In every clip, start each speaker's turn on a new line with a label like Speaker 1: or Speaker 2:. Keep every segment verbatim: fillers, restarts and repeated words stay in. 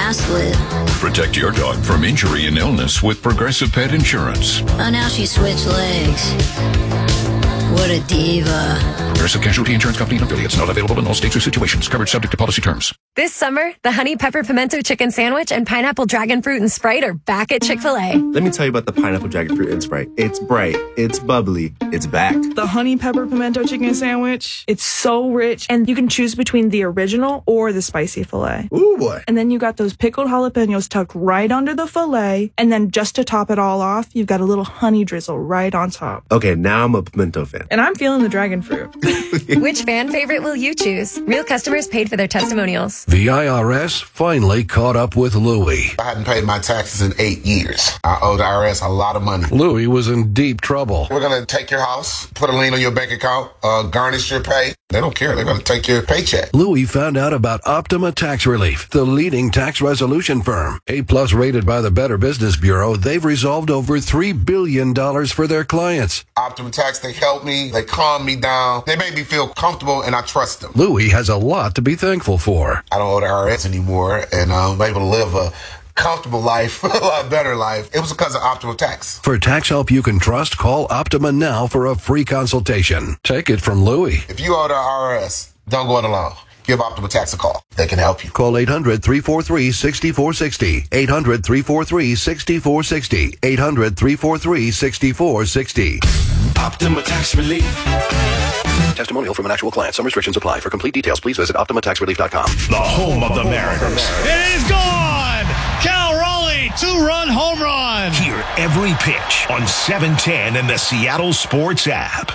Speaker 1: last lit.
Speaker 2: Protect your dog from injury and illness with Progressive Pet Insurance.
Speaker 1: Oh, now she switched legs. What a diva.
Speaker 2: Progressive Casualty Insurance Company and affiliates. Not available in all states or situations. Coverage subject to policy terms.
Speaker 3: This summer, the Honey Pepper Pimento Chicken Sandwich and Pineapple Dragon Fruit and Sprite are back at Chick-fil-A.
Speaker 4: Let me tell you about the Pineapple Dragon Fruit and Sprite. It's bright, it's bubbly, it's back.
Speaker 5: The Honey Pepper Pimento Chicken Sandwich, it's so rich, and you can choose between the original or the spicy filet.
Speaker 4: Ooh, boy.
Speaker 5: And then you got those pickled jalapenos tucked right under the filet, and then just to top it all off, you've got a little honey drizzle right on top.
Speaker 4: Okay, now I'm a pimento fan.
Speaker 5: And I'm feeling the dragon fruit.
Speaker 3: Which fan favorite will you choose? Real customers paid for their testimonials.
Speaker 6: The I R S finally caught up with Louie.
Speaker 7: I hadn't paid my taxes in eight years. I owe the I R S a lot of money.
Speaker 6: Louie was in deep trouble.
Speaker 7: We're going to take your house, put a lien on your bank account, uh, garnish your pay. They don't care. They're going to take your paycheck.
Speaker 6: Louie found out about Optima Tax Relief, the leading tax resolution firm. A-plus rated by the Better Business Bureau, they've resolved over three billion dollars for their clients.
Speaker 7: Optima Tax, they help me. They calm me down. They make me feel comfortable, and I trust them.
Speaker 6: Louie has a lot to be thankful for.
Speaker 7: I don't owe the I R S anymore, and I'm able to live a comfortable life, a lot better life. It was because of Optima Tax.
Speaker 6: For tax help you can trust, call Optima now for a free consultation. Take it from Louie.
Speaker 7: If you owe the I R S, don't go it alone. Give Optima Tax a call. They can help you.
Speaker 6: Call eight hundred, three four three, six four six zero. eight hundred, three four three, six four six zero. eight hundred, three four three, six four six zero.
Speaker 8: Optima Tax Relief.
Speaker 6: Testimonial from an actual client. Some restrictions apply. For complete details, please visit Optima Tax Relief dot com.
Speaker 8: The home of the Mariners.
Speaker 9: It is gone! Cal Raleigh, two-run home run.
Speaker 8: Hear every pitch on seven ten and the Seattle Sports app.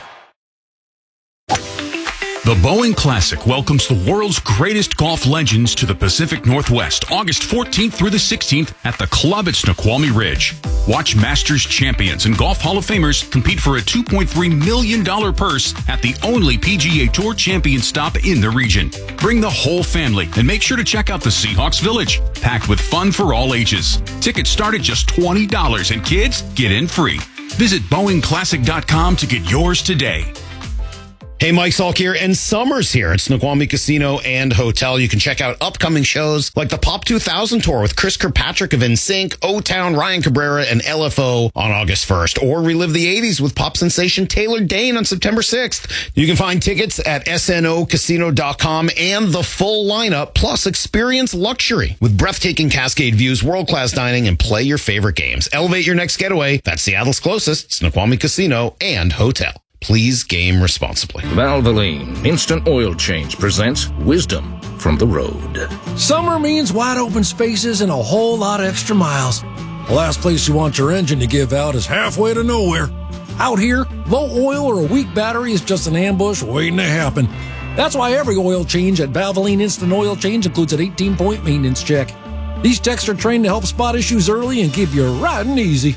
Speaker 10: The Boeing Classic welcomes the world's greatest golf legends to the Pacific Northwest, August fourteenth through the sixteenth at the club at Snoqualmie Ridge. Watch Masters champions and Golf Hall of Famers compete for a two point three million dollars purse at the only P G A Tour champion stop in the region. Bring the whole family and make sure to check out the Seahawks Village, packed with fun for all ages. Tickets start at just twenty dollars and kids get in free. Visit Boeing Classic dot com to get yours today.
Speaker 11: Hey, Mike Salk here, and summer's here at Snoqualmie Casino and Hotel. You can check out upcoming shows like the Pop two thousand Tour with Chris Kirkpatrick of N Sync, O-Town, Ryan Cabrera, and L F O on August first. Or relive the eighties with pop sensation Taylor Dane on September sixth. You can find tickets at S N O casino dot com and the full lineup, plus experience luxury with breathtaking Cascade views, world-class dining, and play your favorite games. Elevate your next getaway. That's Seattle's closest, Snoqualmie Casino and Hotel. Please game responsibly.
Speaker 12: Valvoline Instant Oil Change presents Wisdom from the Road.
Speaker 13: Summer means wide open spaces and a whole lot of extra miles. The last place you want your engine to give out is halfway to nowhere. Out here, low oil or a weak battery is just an ambush waiting to happen. That's why every oil change at Valvoline Instant Oil Change includes an eighteen-point maintenance check. These techs are trained to help spot issues early and keep you riding easy.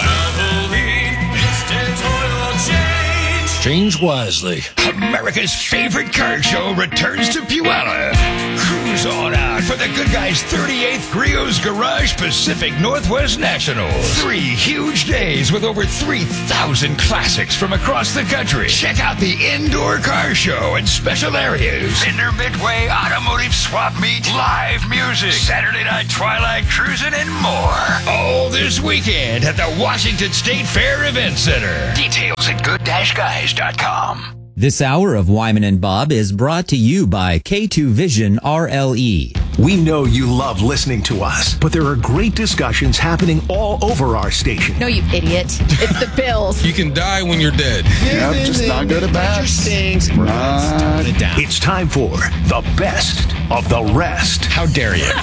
Speaker 13: Change wisely.
Speaker 8: America's favorite car show returns to Puyallup. Cruise on out for the good guys' thirty-eighth Griot's Garage Pacific Northwest Nationals. Three huge days with over three thousand classics from across the country. Check out the indoor car show and special areas. Vendor Midway Automotive Swap Meet, live music, Saturday night twilight cruising, and more. All this weekend at the Washington State Fair Event Center. Details at good dash guys dot com.
Speaker 14: This hour of Wyman and Bob is brought to you by K two Vision R L E.
Speaker 15: We know you love listening to us, but there are great discussions happening all over our station.
Speaker 16: No, you idiot. It's the Bills.
Speaker 17: You can die when you're dead.
Speaker 15: Yeah, I'm just not good at bats.
Speaker 11: Stinks. Right.
Speaker 15: It down. It's time for the best of the rest.
Speaker 11: How dare you?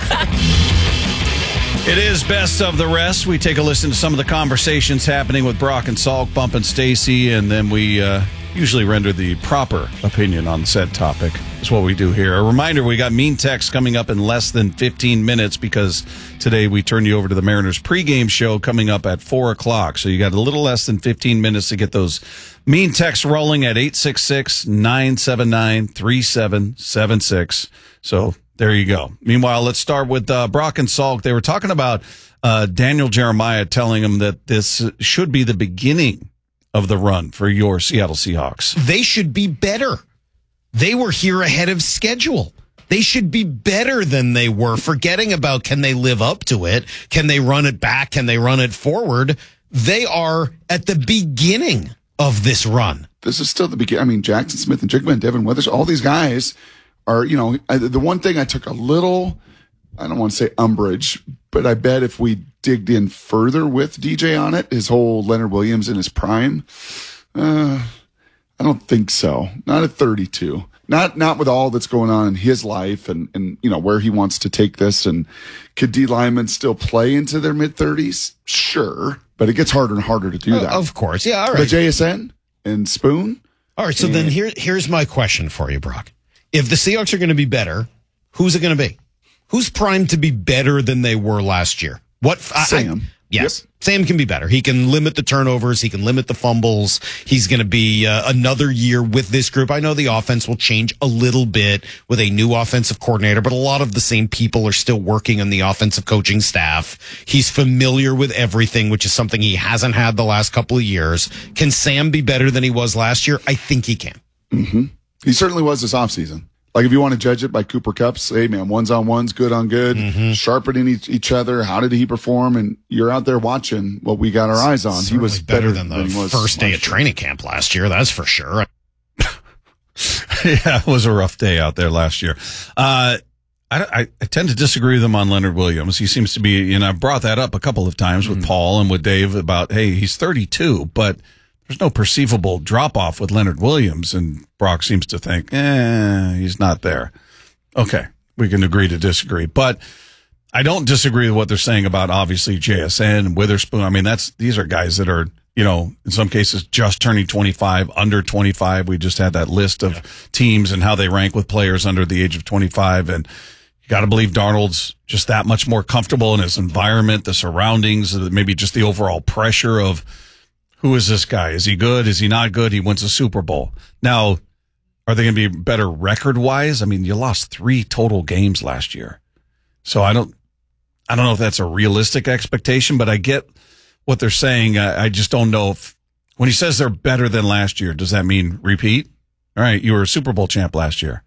Speaker 18: It is best of the rest. We take a listen to some of the conversations happening with Brock and Salk, Bump and Stacy, and then we uh, usually render the proper opinion on said topic. That's what we do here. A reminder, we got Mean Text coming up in less than fifteen minutes because today we turn you over to the Mariners pregame show coming up at four o'clock. So you got a little less than fifteen minutes to get those Mean Texts rolling at eight six six, nine seven nine, three seven seven six. So there you go. Meanwhile, let's start with uh, Brock and Salk. They were talking about uh, Daniel Jeremiah telling him that this should be the beginning of the run for your Seattle Seahawks.
Speaker 11: They should be better. They were here ahead of schedule. They should be better than they were, forgetting about can they live up to it? Can they run it back? Can they run it forward? They are at the beginning of this run.
Speaker 17: This is still the beginning. I mean, Jackson Smith and Jigma and Devin Weathers, all these guys are, you know, I, the one thing I took a little, I don't want to say umbrage, but I bet if we digged in further with D J on it, his whole Leonard Williams in his prime, uh, I don't think so. Not at thirty-two. Not not with all that's going on in his life and, and you know, where he wants to take this. And could D linemen still play into their mid-thirties? Sure. But it gets harder and harder to do that.
Speaker 11: Uh, of course. Yeah, all right.
Speaker 17: But J S N and Spoon?
Speaker 11: All right, so
Speaker 17: and,
Speaker 11: then here, here's my question for you, Brock. If the Seahawks are going to be better, who's it going to be? Who's primed to be better than they were last year? What?
Speaker 17: Sam.
Speaker 11: I, yes. Yep. Sam can be better. He can limit the turnovers. He can limit the fumbles. He's going to be uh, another year with this group. I know the offense will change a little bit with a new offensive coordinator, but a lot of the same people are still working on the offensive coaching staff. He's familiar with everything, which is something he hasn't had the last couple of years. Can Sam be better than he was last year? I think he can.
Speaker 17: Mm-hmm. He certainly was this offseason. Like, if you want to judge it by Cooper Kupp's, hey, man, ones on ones, good on good, mm-hmm. sharpening each, each other. How did he perform? And you're out there watching what we got our eyes on.
Speaker 11: Certainly
Speaker 17: he was
Speaker 11: better,
Speaker 17: better
Speaker 11: than the
Speaker 17: than he was
Speaker 11: first day
Speaker 17: year.
Speaker 11: of training camp last year. That's for sure.
Speaker 18: Yeah, it was a rough day out there last year. Uh, I, I, I tend to disagree with him on Leonard Williams. He seems to be, and I've brought that up a couple of times with mm-hmm. Paul and with Dave about, hey, he's thirty-two, but there's no perceivable drop off with Leonard Williams. And Brock seems to think, eh, he's not there. Okay, we can agree to disagree, but I don't disagree with what they're saying about obviously J S N, Witherspoon. I mean, that's these are guys that are, you know, in some cases just turning twenty-five, under twenty-five. We just had that list of yeah. teams and how they rank with players under the age of twenty-five, and you got to believe Darnold's just that much more comfortable in his environment, the surroundings, maybe just the overall pressure of who is this guy? Is he good? Is he not good? He wins a Super Bowl. Now, are they going to be better record-wise? I mean, you lost three total games last year. So I don't I don't know if that's a realistic expectation, but I get what they're saying. I, I just don't know if when he says they're better than last year, does that mean repeat? All right, you were a Super Bowl champ last year.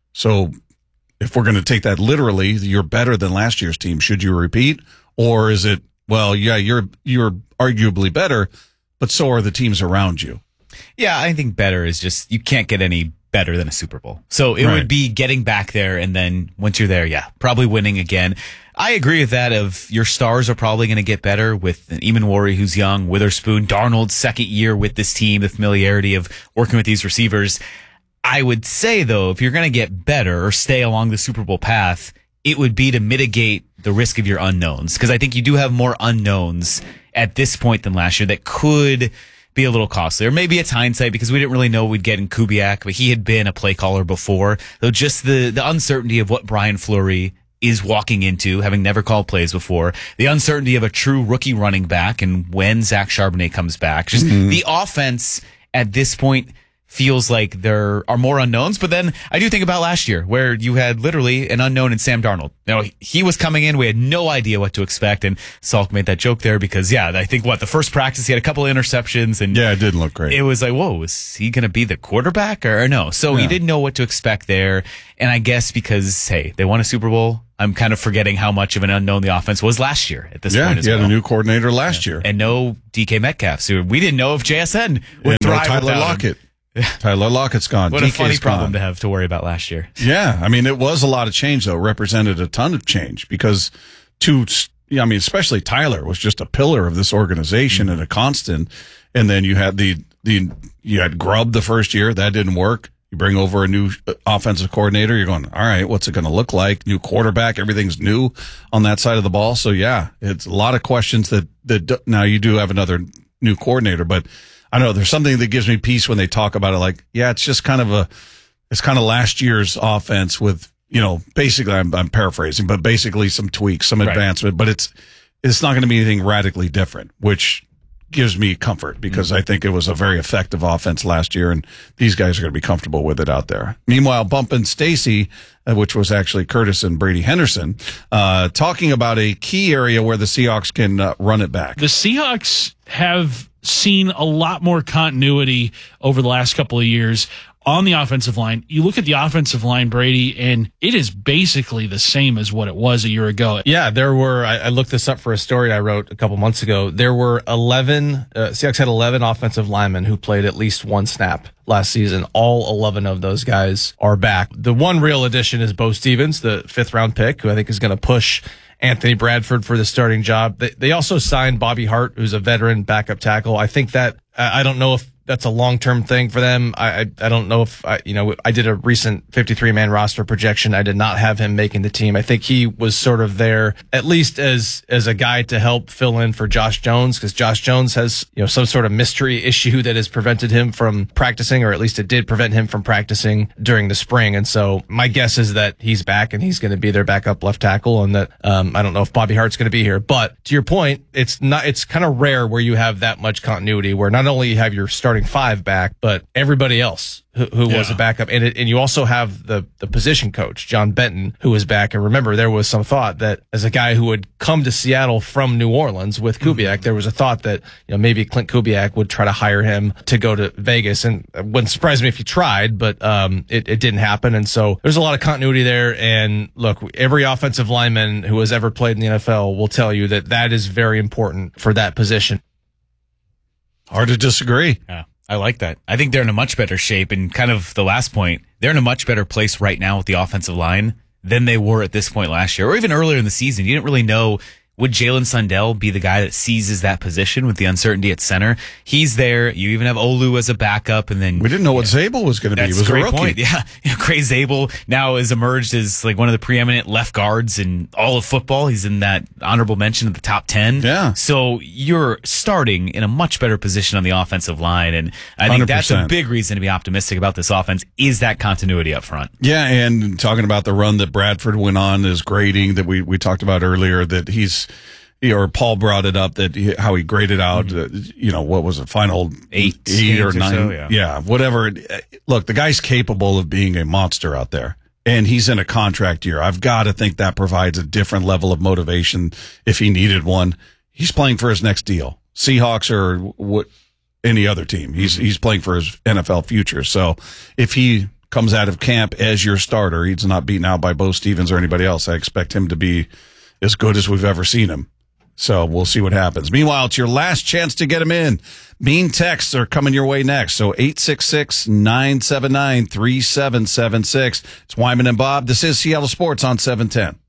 Speaker 18: So if we're going to take that literally, you're better than last year's team. Should you repeat? Or is it, well, yeah, you're you're arguably better, but so are the teams around you?
Speaker 19: Yeah, I think better is just, you can't get any better than a Super Bowl. So it right. would be getting back there, and then once you're there, yeah, probably winning again. I agree with that. Of your stars are probably going to get better with Eamon who's young, Witherspoon, Darnold's second year with this team, the familiarity of working with these receivers. I would say, though, if you're going to get better or stay along the Super Bowl path, it would be to mitigate the risk of your unknowns. Because I think you do have more unknowns at this point than last year that could be a little costly. Or maybe it's hindsight because we didn't really know we'd get in Kubiak, but he had been a play caller before. Though just the, the uncertainty of what Brian Fleury is walking into, having never called plays before, the uncertainty of a true rookie running back and when Zach Charbonnet comes back. Just mm-hmm. the offense at this point feels like there are more unknowns. But then I do think about last year where you had literally an unknown in Sam Darnold. You know, he was coming in. We had no idea what to expect. And Salk made that joke there because, yeah, I think what the first practice, he had a couple of interceptions. And
Speaker 18: yeah, it didn't look great.
Speaker 19: It was like, whoa, is he going to be the quarterback or, or no? So yeah. he didn't know what to expect there. And I guess because, hey, they won a Super Bowl, I'm kind of forgetting how much of an unknown the offense was last year at this
Speaker 18: yeah,
Speaker 19: point as
Speaker 18: well. Yeah,
Speaker 19: well.
Speaker 18: he had a new coordinator last
Speaker 19: yeah.
Speaker 18: year.
Speaker 19: And no D K Metcalf. So we didn't know if J S N would
Speaker 18: and
Speaker 19: thrive
Speaker 18: no Tyler
Speaker 19: without
Speaker 18: Lockett.
Speaker 19: him.
Speaker 18: Tyler Lockett's gone.
Speaker 19: What
Speaker 18: D K's
Speaker 19: a funny problem
Speaker 18: gone.
Speaker 19: to have to worry about last year.
Speaker 18: Yeah, I mean, it was a lot of change, though. It represented a ton of change because two, I mean, especially Tyler was just a pillar of this organization mm-hmm. and a constant. And then you had the, the, you had Grubb the first year. That didn't work. You bring over a new offensive coordinator. You're going, all right, what's it going to look like? New quarterback. Everything's new on that side of the ball. So, yeah, it's a lot of questions that, that now you do have another new coordinator, but I don't know, there's something that gives me peace when they talk about it. Like, yeah, it's just kind of a, it's kind of last year's offense with, you know, basically, I'm, I'm paraphrasing, but basically some tweaks, some right. advancement, but it's, it's not going to be anything radically different, which gives me comfort because mm-hmm. I think it was a very effective offense last year, and these guys are going to be comfortable with it out there. Meanwhile, Bumpin' Stacy, uh, which was actually Curtis and Brady Henderson, uh, talking about a key area where the Seahawks can uh, run it back.
Speaker 20: The Seahawks have seen a lot more continuity over the last couple of years. on the offensive line. You look at the offensive line, Brady, and it is basically the same as what it was a year ago.
Speaker 21: Yeah, there were, I, I looked this up for a story I wrote a couple months ago. There were eleven, uh, Seahawks had eleven offensive linemen who played at least one snap last season. All eleven of those guys are back. The one real addition is Bo Stevens, the fifth round pick, who I think is going to push Anthony Bradford for the starting job. They, they also signed Bobby Hart, who's a veteran backup tackle. I think that, I don't know if that's a long-term thing for them. I, I, I don't know if I, you know, I did a recent fifty-three man roster projection. I did not have him making the team. I think he was sort of there at least as, as a guy to help fill in for Josh Jones, because Josh Jones has, you know, some sort of mystery issue that has prevented him from practicing, or at least it did prevent him from practicing during the spring. And so my guess is that he's back and he's going to be their backup left tackle, and that, um, I don't know if Bobby Hart's going to be here, but to your point, it's not, it's kind of rare where you have that much continuity, where not only you have your starting five back, but everybody else who, who yeah. was a backup. And it, and you also have the, the position coach, John Benton, who was back. And remember, there was some thought that as a guy who would come to Seattle from New Orleans with Kubiak, mm-hmm. there was a thought that, you know, maybe Clint Kubiak would try to hire him to go to Vegas. And it wouldn't surprise me if he tried, but, um, it, it didn't happen. And so there's a lot of continuity there. And look, every offensive lineman who has ever played in the N F L will tell you that that is very important for that position.
Speaker 18: Hard to disagree.
Speaker 19: Yeah. I like that. I think they're in a much better shape, and kind of the last point, they're in a much better place right now with the offensive line than they were at this point last year, or even earlier in the season. You didn't really know, would Jalen Sundell be the guy that seizes that position with the uncertainty at center? He's there. You even have Olu as a backup, and then
Speaker 18: we didn't know what yeah, Zabel was going to be. He was a rookie. Point.
Speaker 19: Yeah, you know, Craig Zabel now has emerged as like one of the preeminent left guards in all of football. He's in that honorable mention of the top ten.
Speaker 18: Yeah.
Speaker 19: So you're starting in a much better position on the offensive line, and I think one hundred percent. That's a big reason to be optimistic about this offense, is that continuity up front.
Speaker 18: Yeah, and talking about the run that Bradford went on, is grading that we we talked about earlier, that he's. Or Paul brought it up that he, how he graded out, mm-hmm. uh, you know, what was it, final
Speaker 19: eight,
Speaker 18: eight or nine,
Speaker 19: or so, yeah.
Speaker 18: yeah, whatever. Look, the guy's capable of being a monster out there, and he's in a contract year. I've got to think that provides a different level of motivation if he needed one. He's playing for his next deal, Seahawks or what, any other team. He's mm-hmm. he's playing for his N F L future. So if he comes out of camp as your starter, he's not beaten out by Bo Stevens or anybody else. I expect him to be as good as we've ever seen him. So we'll see what happens. Meanwhile, it's your last chance to get them in. Mean texts are coming your way next. So eight six six, nine seven nine, three seven seven six. It's Wyman and Bob. This is Seattle Sports on seven ten.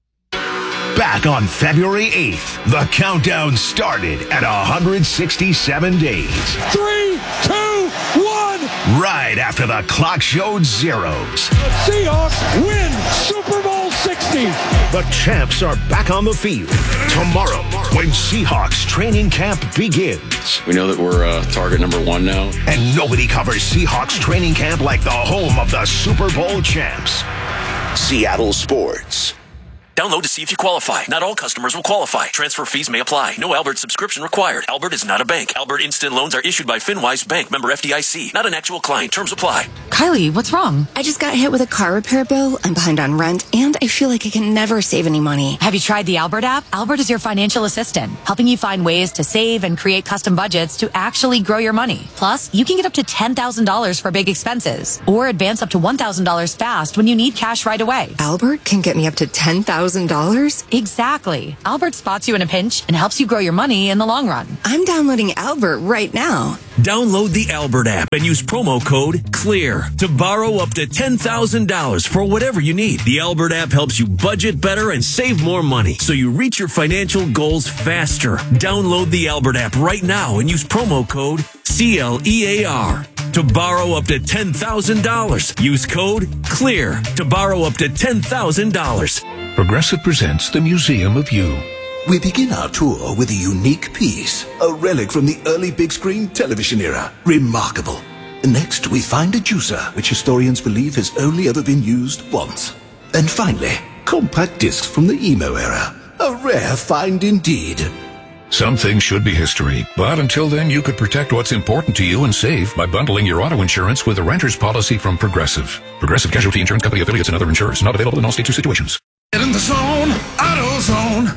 Speaker 15: Back on February eighth, the countdown started at one hundred sixty-seven days.
Speaker 9: Three, two, one.
Speaker 15: Right after the clock showed zeros.
Speaker 9: The Seahawks win Super Bowl sixty.
Speaker 15: The champs are back on the field tomorrow when Seahawks training camp begins.
Speaker 22: We know that we're uh, target number one now.
Speaker 15: And nobody covers Seahawks training camp like the home of the Super Bowl champs. Seattle Sports.
Speaker 23: Download to see if you qualify. Not all customers will qualify. Transfer fees may apply. No Albert subscription required. Albert is not a bank. Albert Instant Loans are issued by FinWise Bank, member F D I C. Not an actual client. Terms apply.
Speaker 24: Kylie, what's wrong? I just got hit with a car repair bill. I'm behind on rent, and I feel like I can never save any money.
Speaker 25: Have you tried the Albert app? Albert is your financial assistant, helping you find ways to save and create custom budgets to actually grow your money. Plus, you can get up to ten thousand dollars for big expenses, or advance up to one thousand dollars fast when you need cash right away.
Speaker 24: Albert can get me up to ten thousand dollars?
Speaker 25: Exactly. Albert spots you in a pinch and helps you grow your money in the long run.
Speaker 24: I'm downloading Albert right now.
Speaker 23: Download the Albert app and use promo code CLEAR to borrow up to ten thousand dollars for whatever you need. The Albert app helps you budget better and save more money, so you reach your financial goals faster. Download the Albert app right now and use promo code C L E A R to borrow up to ten thousand dollars. Use code CLEAR to borrow up to ten thousand dollars.
Speaker 2: Progressive presents The Museum of You.
Speaker 26: We begin our tour with a unique piece, a relic from the early big screen television era. Remarkable. Next, we find a juicer, which historians believe has only ever been used once. And finally, compact discs from the emo era. A rare find indeed.
Speaker 2: Some things should be history, but until then, you could protect what's important to you and save by bundling your auto insurance with a renter's policy from Progressive. Progressive Casualty Insurance Company affiliates and other insurers. Not available in all states or situations.
Speaker 27: Get in the zone, Auto Zone.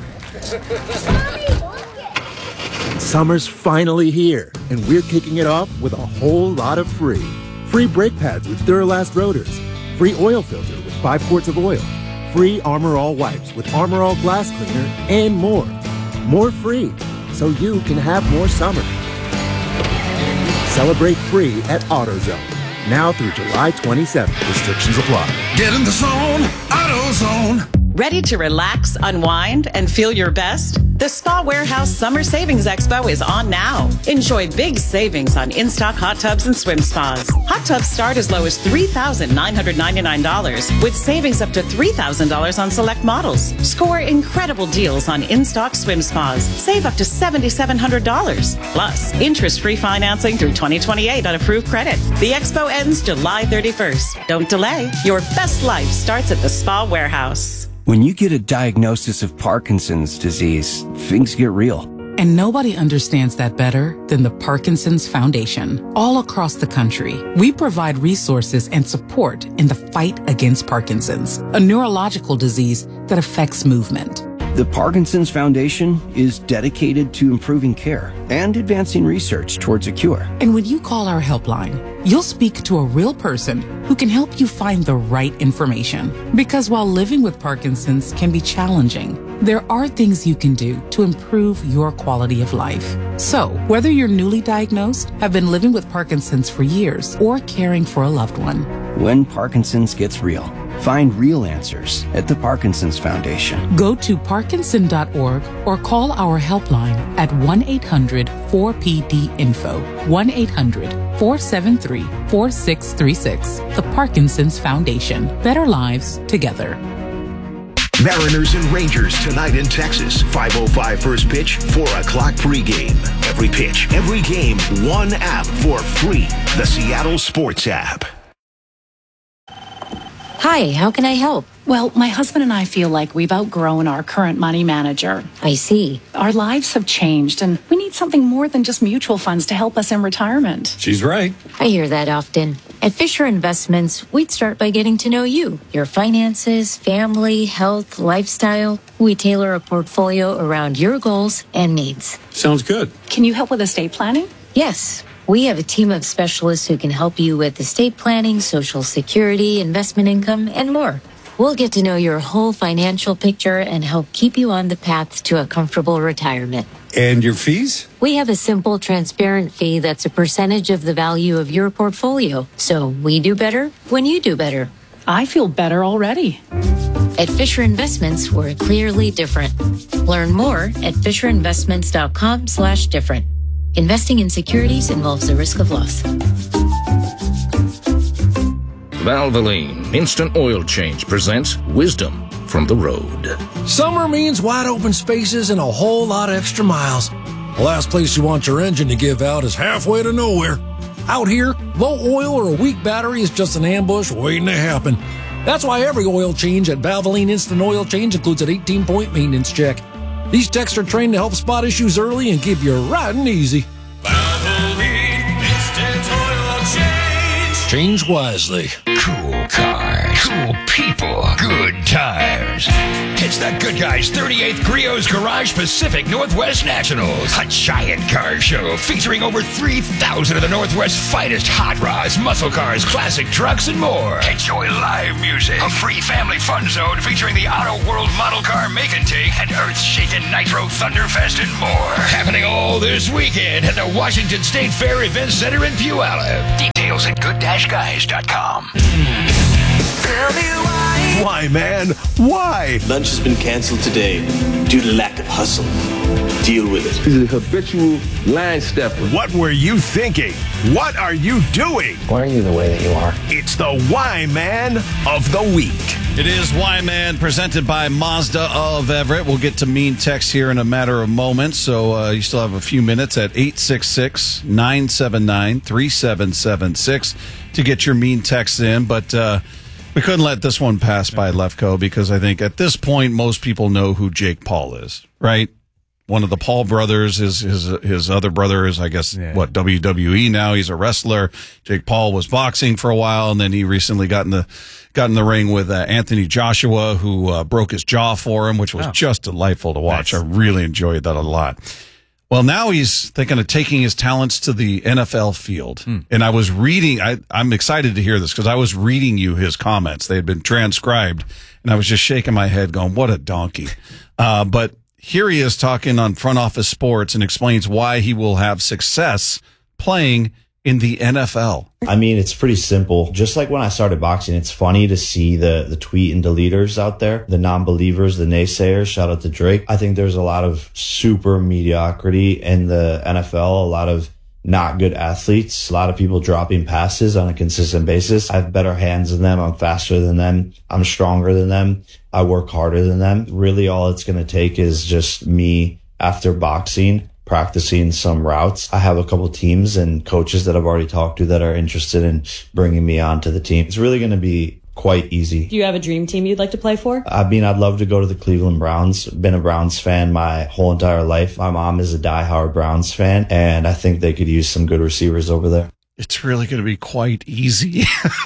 Speaker 28: Summer's finally here, and we're kicking it off with a whole lot of free.
Speaker 1: Free brake pads with Duralast rotors. Free oil filter with five quarts of oil. Free Armor All wipes with Armor All glass cleaner, and more. More free, so you can have more summer. Celebrate free at AutoZone. Now through July twenty-seventh. Restrictions apply.
Speaker 27: Get in the zone, AutoZone.
Speaker 3: Ready to relax, unwind, and feel your best? The Spa Warehouse Summer Savings Expo is on now. Enjoy big savings on in-stock hot tubs and swim spas. Hot tubs start as low as three thousand nine hundred ninety-nine dollars, with savings up to three thousand dollars on select models. Score incredible deals on in-stock swim spas. Save up to seven thousand seven hundred dollars. Plus, interest-free financing through twenty twenty-eight on approved credit. The expo ends July thirty-first. Don't delay. Your best life starts at the Spa Warehouse.
Speaker 4: When you get a diagnosis of Parkinson's disease, things get real.
Speaker 5: And nobody understands that better than the Parkinson's Foundation. All across the country, we provide resources and support in the fight against Parkinson's, a neurological disease that affects movement.
Speaker 4: The Parkinson's Foundation is dedicated to improving care and advancing research towards a cure.
Speaker 5: And when you call our helpline, you'll speak to a real person who can help you find the right information. Because while living with Parkinson's can be challenging, there are things you can do to improve your quality of life. So, whether you're newly diagnosed, have been living with Parkinson's for years, or caring for a loved one,
Speaker 4: when Parkinson's gets real, find real answers at the Parkinson's Foundation.
Speaker 5: Go to parkinson dot org or call our helpline at one eight hundred four P D info, one eight hundred four seven three four six three six. The Parkinson's Foundation. Better lives together.
Speaker 15: Mariners and Rangers tonight in Texas. five oh five first pitch, four o'clock pregame. Every pitch, every game, one app for free. The Seattle Sports app.
Speaker 6: Hi, how can I help?
Speaker 7: Well, my husband and I feel like we've outgrown our current money manager.
Speaker 6: I see.
Speaker 7: Our lives have changed, and we need something more than just mutual funds to help us in retirement.
Speaker 18: She's right.
Speaker 6: I hear that often. At Fisher Investments, we'd start by getting to know you, your finances, family, health, lifestyle. We tailor a portfolio around your goals and needs.
Speaker 18: Sounds good.
Speaker 7: Can you help with estate planning?
Speaker 6: Yes. We have a team of specialists who can help you with estate planning, Social Security, investment income, and more. We'll get to know your whole financial picture and help keep you on the path to a comfortable retirement.
Speaker 18: And your fees?
Speaker 6: We have a simple, transparent fee that's a percentage of the value of your portfolio. So we do better when you do better.
Speaker 7: I feel better already.
Speaker 6: At Fisher Investments, we're clearly different. Learn more at FisherInvestments.com slash different. Investing in securities involves the risk of loss.
Speaker 12: Valvoline Instant Oil Change presents Wisdom from the Road.
Speaker 13: Summer means wide open spaces and a whole lot of extra miles. The last place you want your engine to give out is halfway to nowhere. Out here, low oil or a weak battery is just an ambush waiting to happen. That's why every oil change at Valvoline Instant Oil Change includes an eighteen-point maintenance check. These techs are trained to help spot issues early and keep you riding easy.
Speaker 27: Valvoline Instant Oil Change.
Speaker 13: Change wisely.
Speaker 8: Cool cars, cool people, good tires. It's the Good Guys thirty-eighth Griot's Garage Pacific Northwest Nationals, a giant car show featuring over three thousand of the Northwest's finest hot rods, muscle cars, classic trucks, and more. Enjoy live music, a free family fun zone featuring the Auto World Model Car Make and Take, and Earth-Shaking Nitro Thunderfest, and more. Happening all this weekend at the Washington State Fair Event Center in Puyallup. Details at good dash guys dot com.
Speaker 27: Tell me why.
Speaker 10: Why, man? Why?
Speaker 28: Lunch has been canceled today due to lack of hustle. Deal with it.
Speaker 10: He's a habitual line stepper. What were you thinking? What are you doing?
Speaker 28: Why are you the way that you are?
Speaker 10: It's the Why Man of the Week.
Speaker 18: It is Why Man, presented by Mazda of Everett. We'll get to mean text here in a matter of moments, so uh, you still have a few minutes at eight six six, nine seven nine, three seven seven six to get your mean text in, but uh, we couldn't let this one pass by, Lefko, because I think at this point most people know who Jake Paul is, right? One of the Paul brothers. His his his other brother is, I guess, yeah. what, W W E now. He's a wrestler. Jake Paul was boxing for a while, and then he recently got in the got in the ring with uh, Anthony Joshua, who uh, broke his jaw for him, which was oh. just delightful to watch. Nice. I really enjoyed that a lot. Well, now he's thinking of taking his talents to the N F L field. Hmm. And I was reading, I, I'm excited to hear this because I was reading you his comments. They had been transcribed, and I was just shaking my head going, what a donkey. Uh, but here he is talking on Front Office Sports and explains why he will have success playing in the N F L.
Speaker 9: I mean, it's pretty simple. Just like when I started boxing, it's funny to see the, the tweet and deleters out there, the non-believers, the naysayers. Shout out to Drake. I think there's a lot of super mediocrity in the N F L, a lot of not good athletes, a lot of people dropping passes on a consistent basis. I have better hands than them. I'm faster than them. I'm stronger than them. I work harder than them. Really, all it's going to take is just me after boxing practicing some routes. I have a couple teams and coaches that I've already talked to that are interested in bringing me onto the team. It's really going to be quite easy.
Speaker 11: Do you have a dream team you'd like to play for?
Speaker 9: I mean, I'd love to go to the Cleveland Browns. Been a Browns fan my whole entire life. My mom is a diehard Browns fan, and I think they could use some good receivers over there.
Speaker 18: It's really going to be quite easy.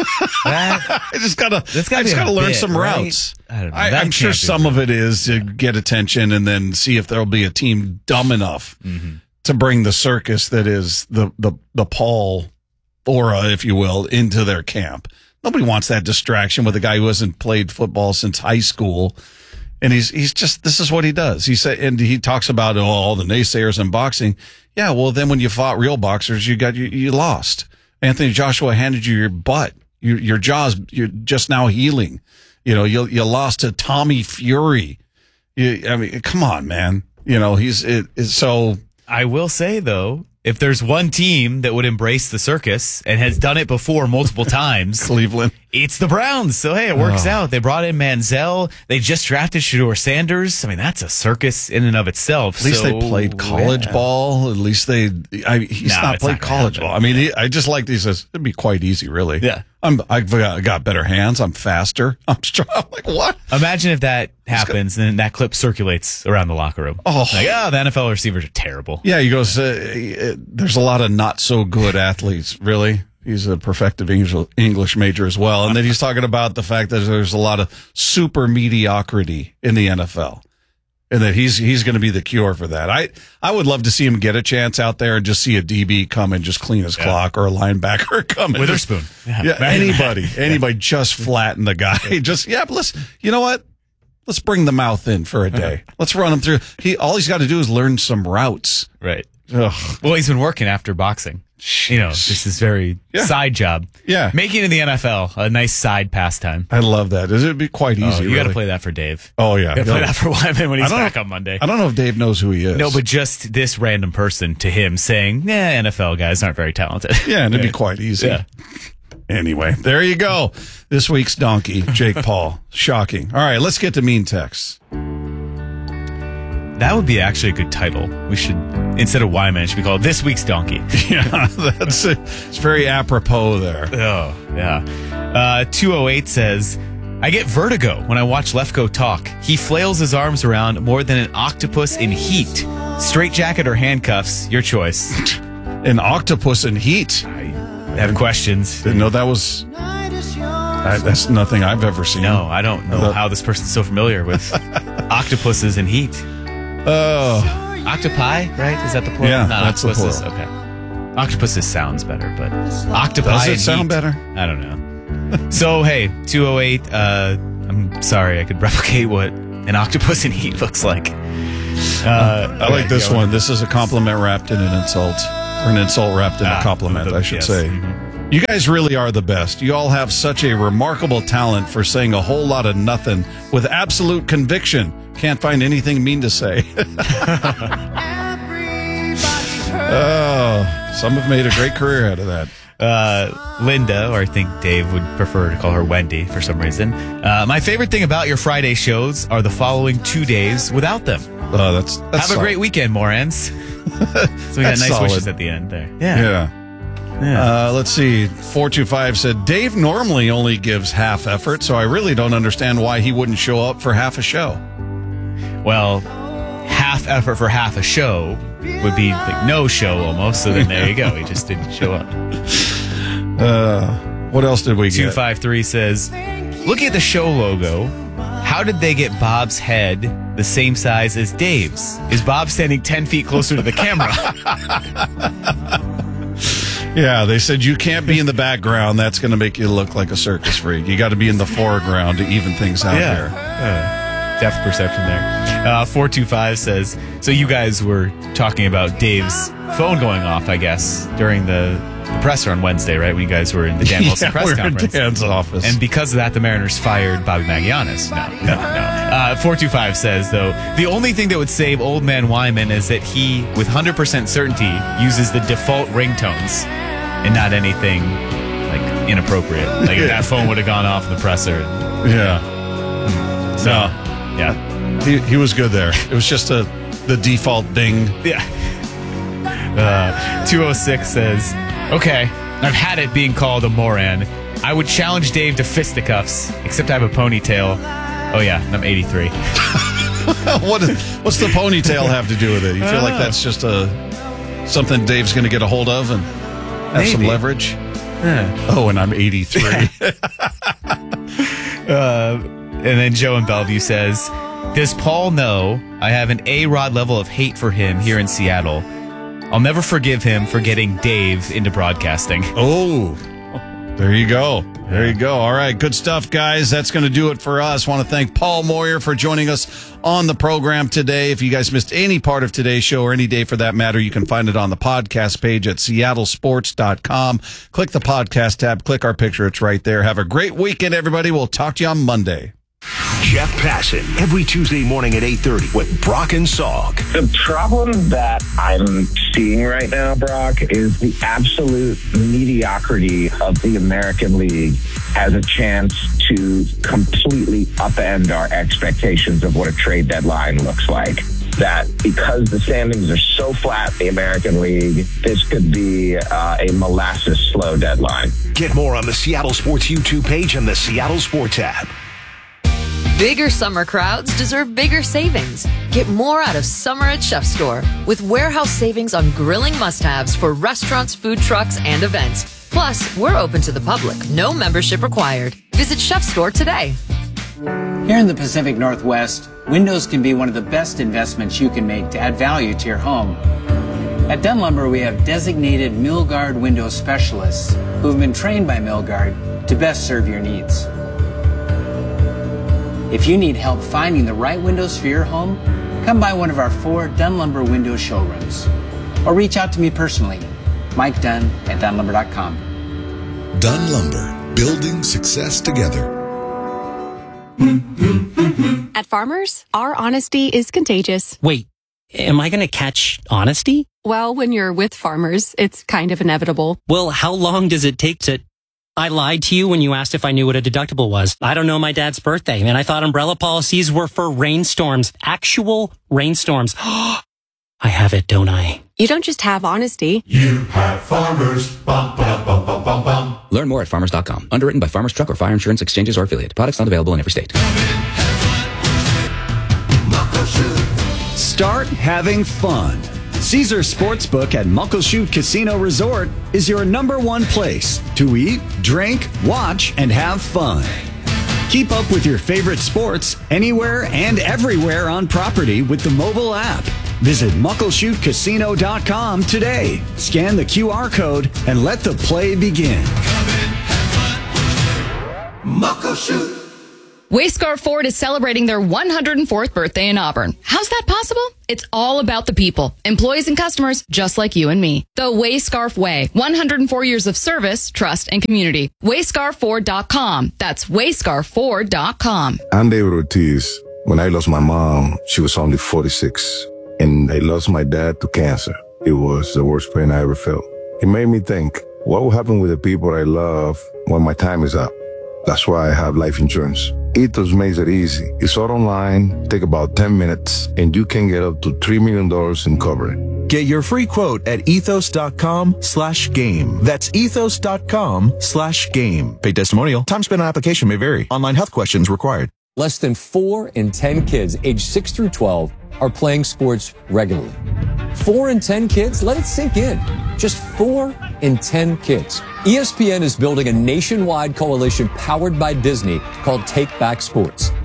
Speaker 18: I just gotta, I just gotta learn
Speaker 14: bit,
Speaker 18: some
Speaker 14: right?
Speaker 18: routes.
Speaker 14: I don't know.
Speaker 18: I, I'm sure some of it is to get attention and then see if there'll be a team dumb enough
Speaker 14: mm-hmm.
Speaker 18: to bring the circus that is the, the, the Paul aura, if you will, into their camp. Nobody wants that distraction with a guy who hasn't played football since high school. And he's, he's just, this is what he does. He said, and he talks about oh, all the naysayers in boxing. Yeah. Well, then when you fought real boxers, you got, you, you lost. Anthony Joshua handed you your butt. Your, your jaw's, you're just now healing. You know, you, you lost to Tommy Fury. You, I mean, come on, man. You know, he's, it, it's so.
Speaker 14: I will say though, if there's one team that would embrace the circus and has done it before multiple times,
Speaker 18: Cleveland,
Speaker 14: it's the Browns. So, hey, it works
Speaker 18: Oh.
Speaker 14: out. They brought in Manziel. They just drafted Shedeur Sanders. I mean, that's a circus in and of itself.
Speaker 18: At least
Speaker 14: so,
Speaker 18: they played college
Speaker 14: yeah.
Speaker 18: ball. At least they, I, he's
Speaker 14: No,
Speaker 18: not
Speaker 14: it's
Speaker 18: played
Speaker 14: not gonna
Speaker 18: college
Speaker 14: happen.
Speaker 18: ball. I mean, he, I just like, he says, it'd be quite easy, really.
Speaker 14: Yeah.
Speaker 18: I'm, I've got, got better hands. I'm faster. I'm strong. I'm like, what?
Speaker 14: Imagine if that happens and then that clip circulates around the locker room.
Speaker 18: Oh.
Speaker 14: Like, oh, the N F L receivers are terrible.
Speaker 18: Yeah, he goes, uh, there's a lot of not so good athletes, really. He's a perfective English, English major as well. And then he's talking about the fact that there's a lot of super mediocrity in the N F L. And that he's he's going to be the cure for that. I, I would love to see him get a chance out there and just see a D B come and just clean his
Speaker 14: Yeah.
Speaker 18: clock, or a linebacker come and
Speaker 14: Witherspoon.
Speaker 18: just-
Speaker 14: Yeah.
Speaker 18: Yeah, anybody. Anybody just flatten the guy. Just, yeah, but let's, you know what? Let's bring the mouth in for a day. Let's run him through. He All he's got to do is learn some routes.
Speaker 14: Right.
Speaker 18: Ugh.
Speaker 14: Well, he's been working after boxing. You know, this is very
Speaker 18: Yeah.
Speaker 14: side job.
Speaker 18: Yeah.
Speaker 14: Making it in the N F L, a nice side pastime.
Speaker 18: I love that. It'd be quite easy.
Speaker 14: Oh, you got to
Speaker 18: really.
Speaker 14: play that for Dave.
Speaker 18: Oh, yeah.
Speaker 14: You got to play
Speaker 18: No.
Speaker 14: that for Wyman when he's
Speaker 18: I don't
Speaker 14: back
Speaker 18: know-
Speaker 14: on Monday.
Speaker 18: I don't know if Dave knows who he is.
Speaker 14: No, but just this random person to him saying, "Yeah, N F L guys aren't very talented."
Speaker 18: Yeah, and it'd be quite easy.
Speaker 14: Yeah.
Speaker 18: Anyway, there you go. This week's donkey, Jake Paul. Shocking. All right, let's get to mean texts.
Speaker 14: That would be actually a good title. We should, instead of Wyman, it should be called This Week's Donkey.
Speaker 18: Yeah, that's it. It's very apropos there.
Speaker 14: Oh, yeah. Uh, two oh eight says, I get vertigo when I watch Lefko talk. He flails his arms around more than an octopus in heat. Straight jacket or handcuffs, your choice.
Speaker 18: An octopus in heat.
Speaker 14: I have questions.
Speaker 18: Didn't know that was... I, that's nothing I've ever seen.
Speaker 14: No, I don't know
Speaker 18: The-
Speaker 14: how this person's so familiar with octopuses in heat.
Speaker 18: Oh.
Speaker 14: Octopi, right? Is that the plural?
Speaker 18: Yeah,
Speaker 14: Not
Speaker 18: that's the
Speaker 14: octopuses.
Speaker 18: plural.
Speaker 14: Okay. Octopuses sounds better, but octopi
Speaker 18: Does it
Speaker 14: in
Speaker 18: sound
Speaker 14: heat?
Speaker 18: better?
Speaker 14: I don't know. So, hey, two oh eight, uh, I'm sorry, I could replicate what an octopus in heat looks like. Uh,
Speaker 18: I like
Speaker 14: okay,
Speaker 18: this
Speaker 14: go.
Speaker 18: one. This is a compliment wrapped in an insult. Or an insult wrapped in
Speaker 14: Ah,
Speaker 18: a compliment,
Speaker 14: the-
Speaker 18: I should
Speaker 14: yes.
Speaker 18: say.
Speaker 14: Mhm.
Speaker 18: You guys really are the best. You all have such a remarkable talent for saying a whole lot of nothing with absolute conviction. Can't find anything mean to say. Oh, some have made a great career out of that.
Speaker 14: Uh, Linda, or I think Dave would prefer to call her Wendy for some reason. Uh, my favorite thing about your Friday shows are the following two days without them.
Speaker 18: Oh, that's, that's
Speaker 14: Have a
Speaker 18: solid.
Speaker 14: great weekend, Morans. So we got
Speaker 18: That's
Speaker 14: nice
Speaker 18: solid.
Speaker 14: wishes at the end there.
Speaker 18: Yeah.
Speaker 14: Yeah.
Speaker 18: Uh, let's see. four two five said, Dave normally only gives half effort, so I really don't understand why he wouldn't show up for half a show.
Speaker 14: Well, half effort for half a show would be like no show almost. So then there you go. He just didn't show up.
Speaker 18: Uh, what else did we
Speaker 14: two
Speaker 18: get?
Speaker 14: five three says, looking at the show logo, how did they get Bob's head the same size as Dave's? Is Bob standing ten feet closer to the camera?
Speaker 18: Yeah, they said you can't be in the background. That's going to make you look like a circus freak. You got to be in the foreground to even things out
Speaker 14: Yeah.
Speaker 18: here.
Speaker 14: Uh, depth perception there. Uh, four two five says, so you guys were talking about Dave's phone going off, I guess, during the, the presser on Wednesday, right? When you guys were in the Dan Wilson
Speaker 18: Yeah,
Speaker 14: press
Speaker 18: we were in
Speaker 14: conference.
Speaker 18: Dan's office.
Speaker 14: And because of that, the Mariners fired Bobby Magianis. No, no, no. Uh, four two five says, though, the only thing that would save Old Man Wyman is that he, with one hundred percent certainty, uses the default ringtones and not anything like inappropriate. Like if that phone would have gone off in the presser.
Speaker 18: Yeah.
Speaker 14: So,
Speaker 18: No.
Speaker 14: yeah.
Speaker 18: He, he was good there. It was just a the default ding.
Speaker 14: Yeah. Uh, two oh six says, okay, I've had it being called a moron. I would challenge Dave to fisticuffs, except I have a ponytail. Oh, yeah, and I'm eighty-three.
Speaker 18: what is, what's the ponytail have to do with it? You feel like that's just a something Dave's going to get a hold of and have
Speaker 14: Maybe.
Speaker 18: some leverage?
Speaker 14: Yeah.
Speaker 18: Oh, and I'm eighty-three.
Speaker 14: uh, and then Joe in Bellevue says, does Paul know I have an A-Rod level of hate for him here in Seattle? I'll never forgive him for getting Dave into broadcasting.
Speaker 18: Oh, there you go. There you go. All right. Good stuff, guys. That's going to do it for us. Want to thank Paul Moyer for joining us on the program today. If you guys missed any part of today's show or any day for that matter, you can find it on the podcast page at seattle sports dot com. Click the podcast tab. Click our picture. It's right there. Have a great weekend, everybody. We'll talk to you on Monday.
Speaker 15: Jeff Passan, every Tuesday morning at eight thirty with Brock and Salk.
Speaker 16: The problem that I'm seeing right now, Brock, is the absolute mediocrity of the American League has a chance to completely upend our expectations of what a trade deadline looks like. That because the standings are so flat in the American League, this could be uh, a molasses slow deadline.
Speaker 15: Get more on the Seattle Sports YouTube page and the Seattle Sports app.
Speaker 17: Bigger summer crowds deserve bigger savings. Get more out of summer at Chef Store with warehouse savings on grilling must-haves for restaurants, food trucks, and events. Plus, we're open to the public. No membership required. Visit Chef Store today.
Speaker 19: Here in the Pacific Northwest, windows can be one of the best investments you can make to add value to your home. At Dunn Lumber, we have designated Milgard window specialists who've been trained by Milgard to best serve your needs. If you need help finding the right windows for your home, come by one of our four Dunn Lumber window showrooms. Or reach out to me personally, Mike Dunn at dunn lumber dot com.
Speaker 20: Dunn Lumber, building success together.
Speaker 21: At Farmers, our honesty is contagious.
Speaker 22: Wait, am I going to catch honesty?
Speaker 21: Well, when you're with Farmers, it's kind of inevitable.
Speaker 22: Well, how long does it take to... I lied to you when you asked if I knew what a deductible was. I don't know my dad's birthday, and I thought umbrella policies were for rainstorms. Actual rainstorms. I have it, don't I?
Speaker 21: You don't just have honesty.
Speaker 20: You have Farmers. Bum, bum, bum, bum, bum, bum.
Speaker 24: Learn more at farmers dot com. Underwritten by Farmers Truck or Fire Insurance Exchanges or affiliate. Products not available in every state.
Speaker 25: Start having fun. Caesars Sportsbook at Muckleshoot Casino Resort is your number one place to eat, drink, watch, and have fun. Keep up with your favorite sports anywhere and everywhere on property with the mobile app. Visit muckleshoot casino dot com today. Scan the Q R code and let the play begin.
Speaker 29: Muckleshoot.
Speaker 30: Wayscar Ford is celebrating their one hundred fourth birthday in Auburn. How's that possible? It's all about the people, employees and customers just like you and me. The Wayscarf Way, one hundred four years of service, trust, and community. wayscar ford dot com. That's wayscar ford dot com.
Speaker 31: I'm David Ortiz. When I lost my mom, she was only forty-six, and I lost my dad to cancer. It was the worst pain I ever felt. It made me think, what will happen with the people I love when my time is up? That's why I have life insurance. Ethos makes it easy. It's all online, take about ten minutes, and you can get up to three million dollars in coverage.
Speaker 32: Get your free quote at ethos dot com slash game. That's ethos dot com slash game. Paid testimonial. Time spent on application may vary. Online health questions required.
Speaker 33: Less than four in ten kids aged six through twelve are playing sports regularly. Four in ten kids? Let it sink in. Just four in ten kids. E S P N is building a nationwide coalition powered by Disney called Take Back Sports.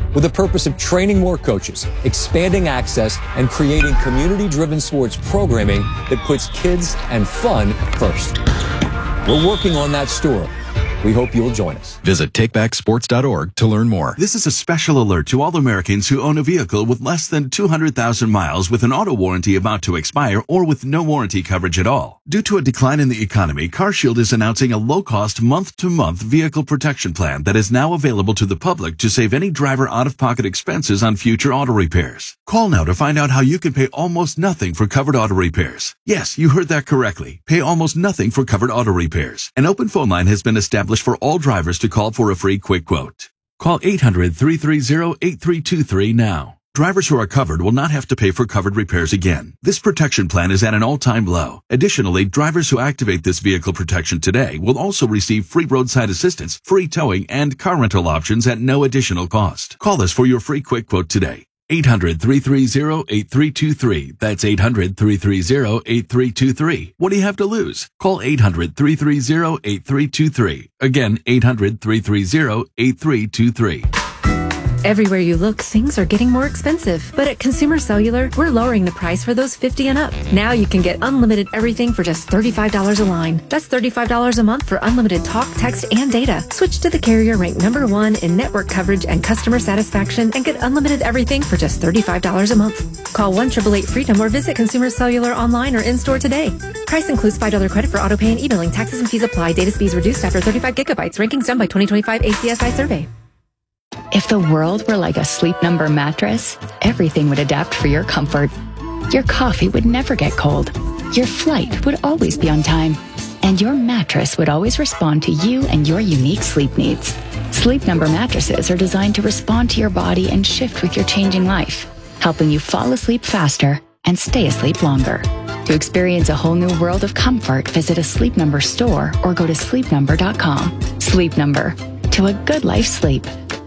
Speaker 33: with the purpose of training more coaches, expanding access, and creating community-driven sports programming that puts kids and fun first. We're working on that store. We hope you'll join us.
Speaker 32: Visit take back sports dot org to learn more.
Speaker 1: This is a special alert to all Americans who own a vehicle with less than two hundred thousand miles with an auto warranty about to expire or with no warranty coverage at all. Due to a decline in the economy, CarShield is announcing a low-cost month-to-month vehicle protection plan that is now available to the public to save any driver out-of-pocket expenses on future auto repairs. Call now to find out how you can pay almost nothing for covered auto repairs. Yes, you heard that correctly. Pay almost nothing for covered auto repairs. An open phone line has been established for all drivers to call for a free quick quote. Call eight hundred, three three zero, eight three two three now. Drivers who are covered will not have to pay for covered repairs again. This protection plan is at an all-time low. Additionally, drivers who activate this vehicle protection today will also receive free roadside assistance, free towing, and car rental options at no additional cost. Call us for your free quick quote today. eight hundred, three three zero, eight three two three. That's eight hundred, three three zero, eight three two three. What do you have to lose? Call eight hundred, three three zero, eight three two three. Again, eight hundred, three three zero, eight three two three.
Speaker 2: Everywhere you look, things are getting more expensive. But at Consumer Cellular, we're lowering the price for those fifty and up. Now you can get unlimited everything for just thirty-five dollars a line. That's thirty-five dollars a month for unlimited talk, text, and data. Switch to the carrier ranked number one in network coverage and customer satisfaction and get unlimited everything for just thirty-five dollars a month. Call one eight eight eight freedom or visit Consumer Cellular online or in-store today. Price includes five dollars credit for auto pay and e-billing. Taxes and fees apply. Data speeds reduced after thirty-five gigabytes. Rankings done by twenty twenty-five A C S I survey.
Speaker 3: If the world were like a Sleep Number mattress, everything would adapt for your comfort. Your coffee would never get cold. Your flight would always be on time. And your mattress would always respond to you and your unique sleep needs. Sleep Number mattresses are designed to respond to your body and shift with your changing life, helping you fall asleep faster and stay asleep longer. To experience a whole new world of comfort, visit a Sleep Number store or go to sleep number dot com. Sleep Number. To a good life sleep.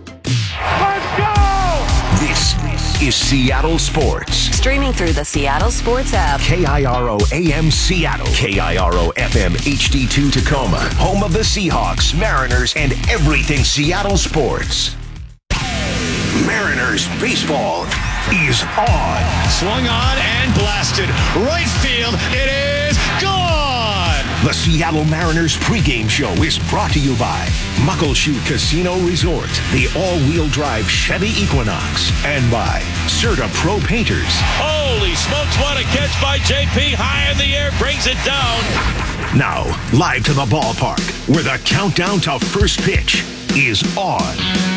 Speaker 15: This is Seattle Sports.
Speaker 4: Streaming through the Seattle Sports app.
Speaker 15: K I R O A M Seattle. K I R O F M H D two Tacoma. Home of the Seahawks, Mariners, and everything Seattle sports. Mariners baseball is on.
Speaker 10: Swung on and blasted. Right field. It is gone.
Speaker 15: The Seattle Mariners pregame show is brought to you by Muckleshoot Casino Resort, the all-wheel drive Chevy Equinox, and by Serta Pro Painters.
Speaker 5: Holy smokes, what a catch by J P. High in the air, brings it down.
Speaker 15: Now, live to the ballpark, where the countdown to first pitch is on.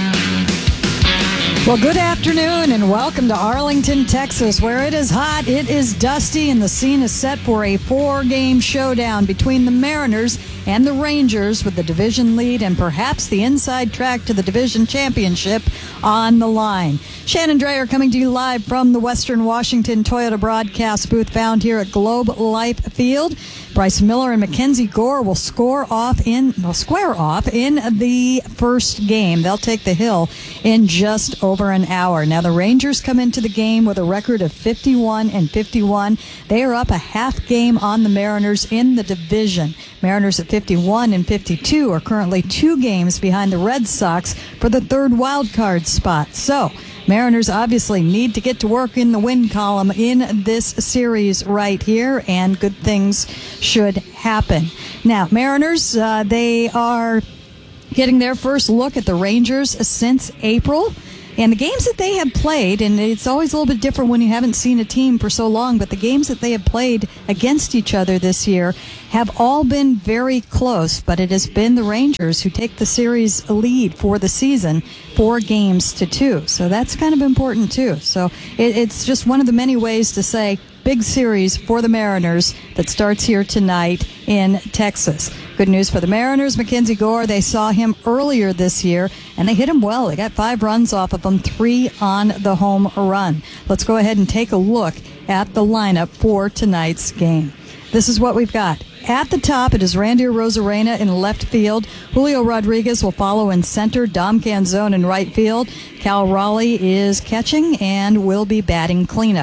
Speaker 6: Well, good afternoon and welcome to Arlington, Texas, where it is hot, it is dusty, and the scene is set for a four-game showdown between the Mariners and the Rangers with the division lead and perhaps the inside track to the division championship on the line. Shannon Dreyer coming to you live from the Western Washington Toyota broadcast booth found here at Globe Life Field. Bryce Miller and Mackenzie Gore will score off in, will square off in the first game. They'll take the hill in just over an hour. Now the Rangers come into the game with a record of fifty-one and fifty-one. They are up a half game on the Mariners in the division. Mariners at fifty-one and fifty-two are currently two games behind the Red Sox for the third wild card spot. So Mariners obviously need to get to work in the win column in this series right here, and good things should happen. Now, Mariners, uh, they are getting their first look at the Rangers since April. And the games that they have played, and it's always a little bit different when you haven't seen a team for so long, but the games that they have played against each other this year have all been very close. But it has been the Rangers who take the series lead for the season, four games to two. So that's kind of important, too. So it, it's just one of the many ways to say big series for the Mariners that starts here tonight in Texas. Good news for the Mariners. Mackenzie Gore, they saw him earlier this year, and they hit him well. They got five runs off of him, three on the home run. Let's go ahead and take a look at the lineup for tonight's game. This is what we've got. At the top, it is Randy Arozarena in left field. Julio Rodriguez will follow in center. Dom Canzone in right field. Cal Raleigh is catching and will be batting cleanup.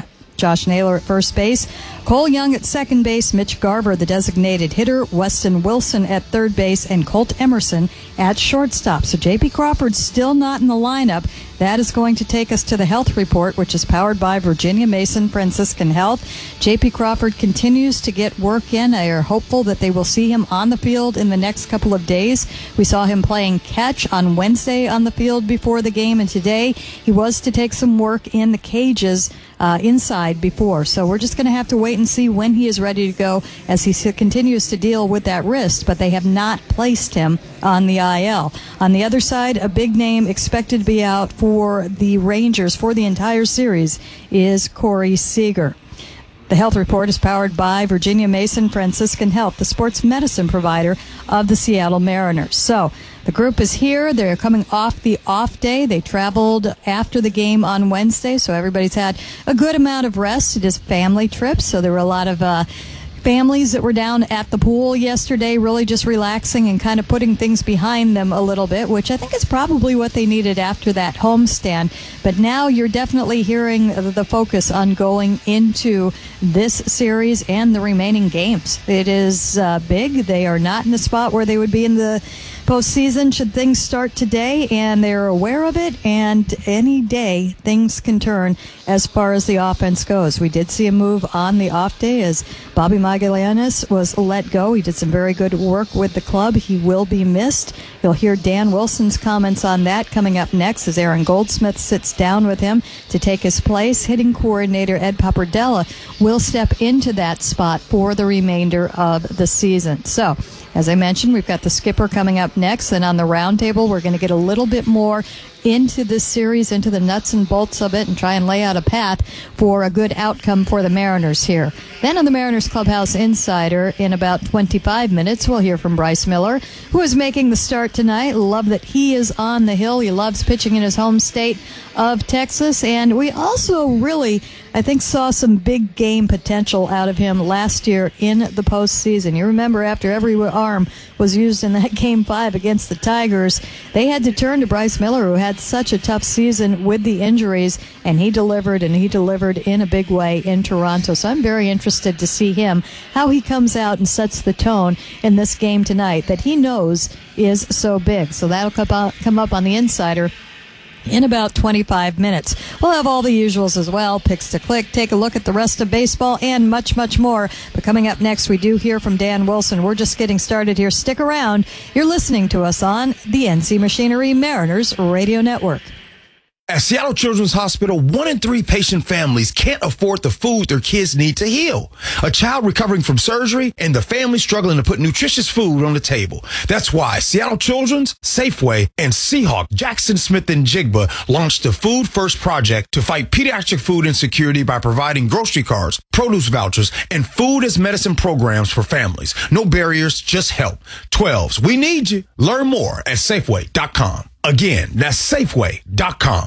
Speaker 6: Josh Naylor at first base, Cole Young at second base, Mitch Garver, the designated hitter, Weston Wilson at third base, and Colt Emerson at shortstop. So J P. Crawford's still not in the lineup. That is going to take us to the health report, which is powered by Virginia Mason Franciscan Health. J P. Crawford continues to get work in. They are hopeful that they will see him on the field in the next couple of days. We saw him playing catch on Wednesday on the field before the game, and today he was to take some work in the cages uh, inside before. So we're just going to have to wait and see when he is ready to go as he continues to deal with that wrist, but they have not placed him on the I L. On the other side, a big name expected to be out for the Rangers for the entire series is Corey Seager. The health report is powered by Virginia Mason Franciscan Health, the sports medicine provider of the Seattle Mariners. So the group is here. They're coming off the off day. They traveled after the game on Wednesday, so everybody's had a good amount of rest. It is a family trip, so there were a lot of uh, families that were down at the pool yesterday, really just relaxing and kind of putting things behind them a little bit, which I think is probably what they needed after that homestand. But now you're definitely hearing the focus on going into this series and the remaining games. It is uh, big. They are not in a spot where they would be in the postseason should things start today, and they're aware of it, and any day things can turn as far as the offense goes. We did see a move on the off day as Bobby Magallanes was let go. He did some very good work with the club. He will be missed. You'll hear Dan Wilson's comments on that coming up next as Aaron Goldsmith sits down with him to take his place. Hitting coordinator Ed Pappardella will step into that spot for the remainder of the season. So, as I mentioned, we've got the skipper coming up next, and on the roundtable, we're going to get a little bit more into this series, into the nuts and bolts of it, and try and lay out a path for a good outcome for the Mariners here. Then on the Mariners Clubhouse Insider, in about twenty-five minutes, we'll hear from Bryce Miller, who is making the start tonight. Love that he is on the hill. He loves pitching in his home state of Texas, and we also really, I think, saw some big game potential out of him last year in the postseason. You remember after every arm was used in that game five against the Tigers, they had to turn to Bryce Miller, who had such a tough season with the injuries, and he delivered, and he delivered in a big way in Toronto. So I'm very interested to see him, how he comes out and sets the tone in this game tonight that he knows is so big. So that'll come up on the Insider in about twenty-five minutes. We'll have all the usuals as well, picks to click, take a look at the rest of baseball, and much, much more. But coming up next, we do hear from Dan Wilson. We're just getting started here. Stick around. You're listening to us on the N C Machinery Mariners Radio Network.
Speaker 10: At Seattle Children's Hospital, one in three patient families can't afford the food their kids need to heal. A child recovering from surgery and the family struggling to put nutritious food on the table. That's why Seattle Children's, Safeway, and Seahawk, Jackson Smith and Jigba launched the Food First Project to fight pediatric food insecurity by providing grocery cards, produce vouchers, and food as medicine programs for families. No barriers, just help. twelves, we need you. Learn more at Safeway dot com. Again, that's Safeway dot com.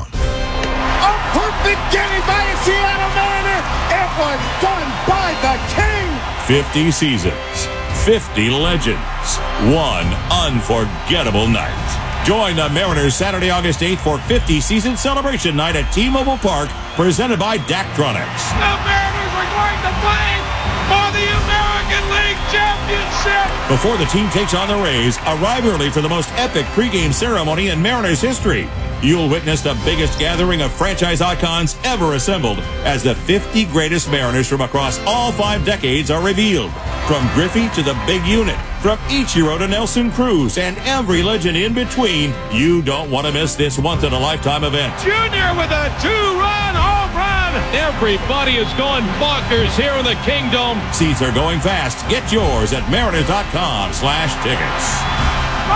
Speaker 7: A perfect game by a Seattle Mariner. It was done by the King.
Speaker 5: fifty seasons, fifty legends, one unforgettable night. Join the Mariners Saturday, August eighth for fifty season celebration night at T-Mobile Park, presented by Daktronics.
Speaker 7: The Mariners are going to play for the American League Championship.
Speaker 5: Before the team takes on the Rays, arrive early for the most epic pregame ceremony in Mariners history. You'll witness the biggest gathering of franchise icons ever assembled as the fifty greatest Mariners from across all five decades are revealed. From Griffey to the big unit, from Ichiro to Nelson Cruz, and every legend in between, you don't want to miss this once-in-a-lifetime event.
Speaker 7: Junior with a two-run home run.
Speaker 5: Everybody is going bonkers here in the Kingdom. Seats are going fast. Get yours at Mariners dot com slash tickets.